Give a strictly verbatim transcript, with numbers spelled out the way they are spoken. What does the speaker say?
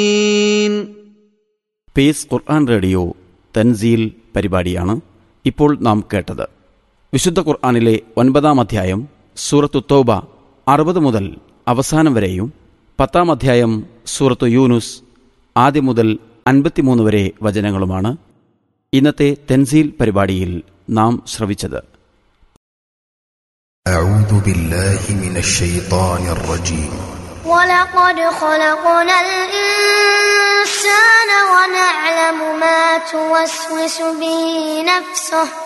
Piece ഖുർആൻ radio Thanseel പരിപാടിയാണ് ഇപ്പോൾ നാം കേട്ടത്. വിശുദ്ധ ഖുർആനിലെ ഒൻപതാം അധ്യായം സൂറത്തു തൗബ അറുപത് മുതൽ അവസാനം വരെയും പത്താം അധ്യായം സൂറത്തു യൂനുസ് ആദ്യം മുതൽ അൻപത്തിമൂന്ന് വരെ വചനങ്ങളുമാണ് ഇന്നത്തെ തൻസീൽ പരിപാടിയിൽ നാം ശ്രവിച്ചത്. أعوذ بالله من الشيطان الرجيم. ولقد خلقنا الإنسان ونعلم ما توسوس به نفسه